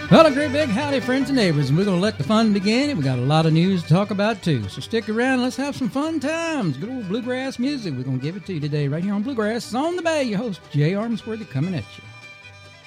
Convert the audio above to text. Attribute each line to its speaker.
Speaker 1: Well, a great big howdy, friends and neighbors, and we're going to let the fun begin. We got a lot of news to talk about, too. So stick around. Let's have some fun times. Good old bluegrass music. We're going to give it to you today right here on Bluegrass on the Bay. Your host, Jay Armsworthy, coming at you.